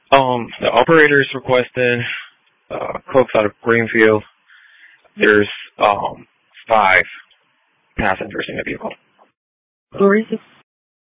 The operator is requesting cooks out of Greenfield. There's 5 passengers in the vehicle. Who is it?